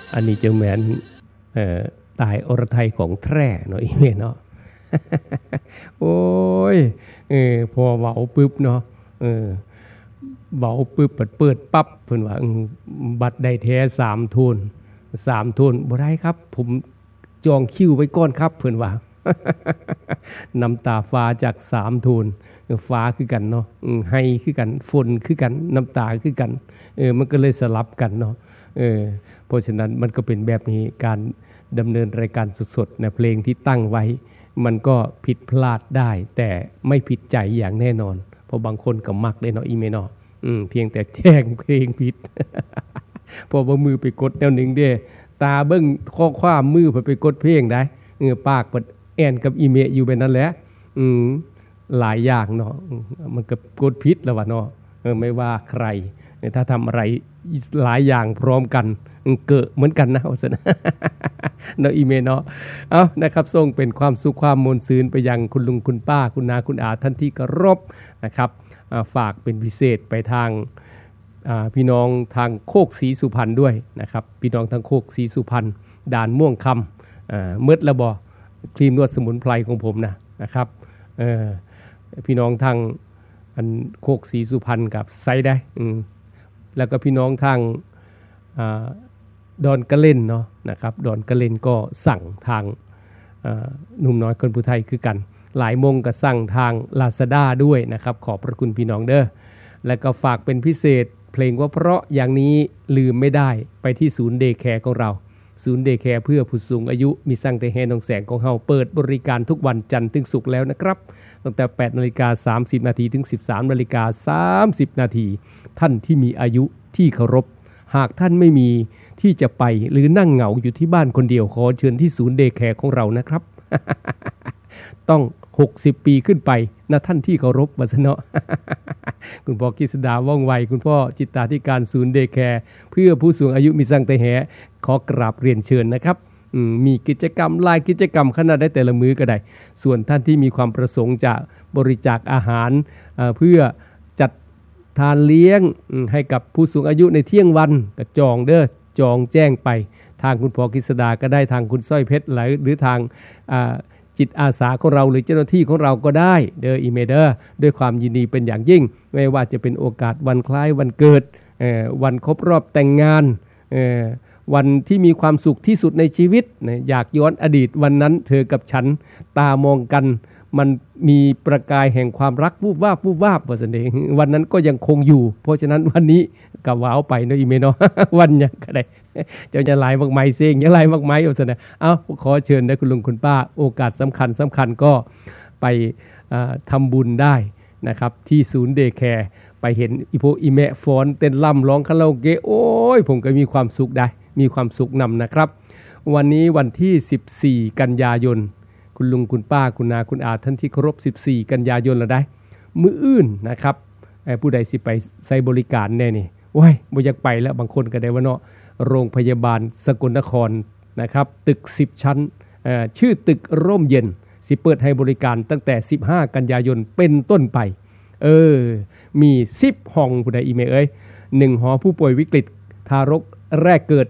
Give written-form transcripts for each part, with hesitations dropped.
อันนี้จึงเหมือนตายอรไทยของแท้เนาะอีเมเนาะ โอ้ยพอเบาปึ๊บเนาะเบาปึ๊บเปิดปั๊บเพิ่นว่าบัตรได้แท้3 ทุนบ่ได้ครับผมจองคิวไว้ก่อนครับเพิ่นว่า น้ำตาฟ้าจาก3 ทุนฟ้าคือกันเนาะให้คือกันฝนคือกันน้ำตาคือกันมันก็เลยสลับกันเนาะเพราะฉะนั้นมันก็เป็นแบบนี้การดำเนินรายการสดๆนะเพลงที่ตั้งไว้มันก็ผิดพลาดได้แต่ไม่ผิดใจอย่างแน่นอนเพราะบางคนก็มักได้เนาะอีเมเนาะเพียงแต่แจ้งเพลงผิด พอว่ามือไปกดแนวหนึ่งเด้ตาเบิ้งข้อความมือไปกดเพลงได้ปากเปิดแอนกับอีเมอยู่แบบนั้นแหละหลายอย่างเนาะมันก็กดผิดแล้ววะเนาะไม่ว่าใครถ้าทำอะไรหลายอย่างพร้อมกันเกิดเหมือนกันนะเอาซะนะเนาะอีเมเนาะเอานะครับส่งเป็นความสุขความมวลซื่นไปยังคุณลุงคุณป้าคุณนาคุณอาท่านที่เคารพนะครับฝากเป็นพิเศษไปทางพี่น้องทางโคกศรีสุพรรณด้วยนะครับพี่น้องทางโคกศรีสุพรรณด่านม่วงคำมืดละบ่ครีมนวดสมุนไพรของผมนะครับพี่น้องทางโคกศรีสุพรรณกับไซได้แล้วก็พี่น้องทางดอนกะเล่นเนาะนะครับดอนกะเล่นก็สั่งทางหนุ่มน้อยคนผู้ไทยคือกันหลายมงก็สั่งทาง Lazada ด้วยนะครับขอบพระคุณพี่น้องเด้อแล้วก็ฝากเป็นพิเศษเพลงว่าเพราะอย่างนี้ลืมไม่ได้ไปที่ศูนย์เดย์แคร์ของเราศูนย์เดย์แคร์เพื่อผู้สูงอายุมีสั่งแต่แฮนองแสงของเฮาเปิดบริการทุกวันจันทร์ถึงศุกร์แล้วนะครับตั้งแต่ 8:30 น. ถึง 13:30 น. ท่านที่มีอายุที่เคารพหากท่านไม่มีที่จะไปหรือนั่งเหงาอยู่ที่บ้านคนเดียวขอเชิญที่ศูนย์เดย์แคร์ของเรานะครับ ต้อง60 ปีขึ้นไปนะท่านที่เคารพวาสนา คุณพ่อกฤษดาว่องไวคุณพ่อจิตตาธิการศูนย์เดย์แคร์เพื่อผู้สูงอายุมีสั่งแต่แหขอกราบเรียนเชิญนะครับมีกิจกรรมหลายกิจกรรมขนาดได้แต่ละมื้อก็ได้ส่วนท่านที่มีความประสงค์จะบริจาคอาหารเพื่อจัดทานเลี้ยงให้กับผู้สูงอายุในเที่ยงวันก็จองเด้อจองแจ้งไปทางคุณพ่อกฤษดาก็ได้ทางคุณสร้อยเพชรหรือทางจิตอาสาของเราหรือเจ้าหน้าที่ของเราก็ได้เด้ออีเมเดอร์ด้วยความยินดีเป็นอย่างยิ่งไม่ว่าจะเป็นโอกาสวันคล้ายวันเกิดวันครบรอบแต่งงานวันที่มีความสุขที่สุดในชีวิตอยากย้อนอดีตวันนั้นเธอกับฉันตามองกันมันมีประกายแห่งความรักวูบวาบว่าสันเดงวันนั้นก็ยังคงอยู่เพราะฉะนั้นวันนี้ก็ว้าวไปเนาะอีเมเนาะ วันยังก็ได้เจ้าจะลายมากมายเสียงอย่าลายมากมายเอาซะนะเอาขอเชิญนะคุณลุงคุณป้าโอกาสสำคัญก็ไปทำบุญได้นะครับที่ศูนย์เดย์แคร์ไปเห็นอีโพอีแมฟอนเต้นล่ำร้องคาราโอเกะโอ้ยผมก็มีความสุขได้มีความสุขนำนะครับวันนี้วันที่14 กันยายนคุณลุงคุณป้าคุณนาคุณอาท่านที่เคารพ14 กันยายนแล้วได้มื้ออื่นนะครับผู้ใดสิไปใช้บริการแน่นี่โอ้ยบ่อยากไปแล้วบางคนก็ได้ว่าเนาะโรงพยาบาลสกลนครนะครับตึก10 ชั้นชื่อตึกร่มเย็นสิเปิดให้บริการตั้งแต่15 กันยายนเป็นต้นไปมี10 ห้องผู้ใดอีเม1 หอผู้ป่วยวิกฤตทารกแรกเกิด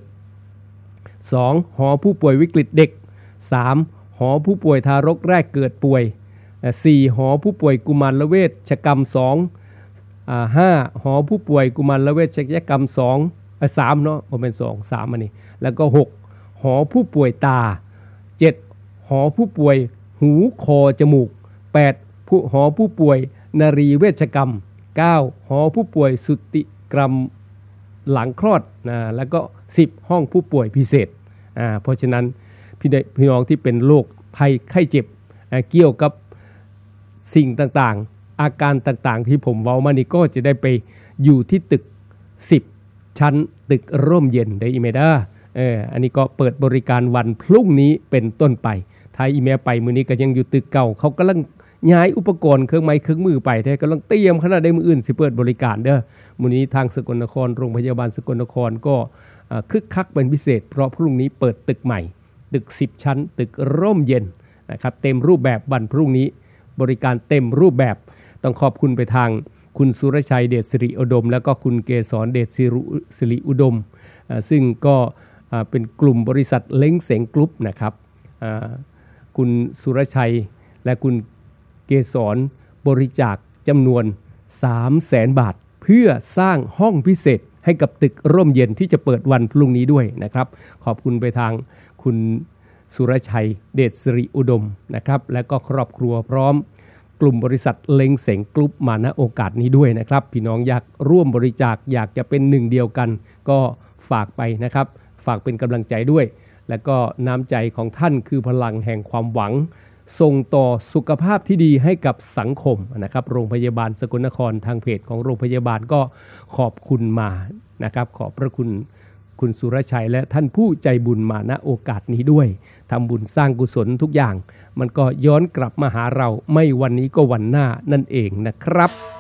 2 หอผู้ป่วยวิกฤตเด็ก3 หอผู้ป่วยทารกแรกเกิดป่วย4 หอผู้ป่วยกุมารเวชกรรม2 5 หอผู้ป่วยกุมารเวชกรรม3เนาะบ่แม่น2 3อันนี้แล้วก็6 หอผู้ป่วยตา7 หอผู้ป่วยหูคอจมูก8 หอผู้ป่วยนรีเวชกรรม9 หอผู้ป่วยสุติกรรมหลังคลอดแล้วก็10 ห้องผู้ป่วยพิเศษเพราะฉะนั้นพี่น้องที่เป็นโรคภัยไข้เจ็บเกี่ยวกับสิ่งต่างๆอาการต่างๆที่ผมเว้ามานี่ก็จะได้ไปอยู่ที่ตึก10 ชั้นตึกร่มเย็นได้อีเมด้าอันนี้ก็เปิดบริการวันพรุ่งนี้เป็นต้นไปถ้าอีเมลไปมื้อนี้ก็ยังอยู่ตึกเก่าเขากำลังย้ายอุปกรณ์เครื่องไม้เครื่องมือไปแต่กำลังเตรียมขนาดได้มื้ออื่นสิเปิดบริการเด้อมื้อนี้ทางสกลนครโรงพยาบาลสกลนครก็คึกคักเป็นพิเศษเพราะพรุ่งนี้เปิดตึกใหม่ตึก10 ชั้นตึกร่มเย็นนะครับเต็มรูปแบบวันพรุ่งนี้บริการเต็มรูปแบบต้องขอบคุณไปทางคุณสุรชัยเดชสิริอุดมแล้วก็คุณเกษรเดชสิริอุดมซึ่งก็เป็นกลุ่มบริษัทเล้งเสงกรุ๊ปนะครับคุณสุรชัยและคุณเกษรบริจาคจำนวน 300,000 บาทเพื่อสร้างห้องพิเศษให้กับตึกร่มเย็นที่จะเปิดวันพรุ่งนี้ด้วยนะครับขอบคุณไปทางคุณสุรชัยเดชสิริอุดมนะครับและก็ครอบครัวพร้อมกลุ่มบริษัทเล้งเสงกรุ๊ปมาณโอกาสนี้ด้วยนะครับพี่น้องอยากร่วมบริจาคอยากจะเป็นหนึ่งเดียวกันก็ฝากไปนะครับฝากเป็นกำลังใจด้วยและก็น้ำใจของท่านคือพลังแห่งความหวังส่งต่อสุขภาพที่ดีให้กับสังคมนะครับโรงพยาบาลสกลนครทางเพจของโรงพยาบาลก็ขอบคุณมานะครับขอบพระคุณคุณสุรชัยและท่านผู้ใจบุญมาณโอกาสนี้ด้วยทำบุญสร้างกุศลทุกอย่างมันก็ย้อนกลับมาหาเราไม่วันนี้ก็วันหน้านั่นเองนะครับ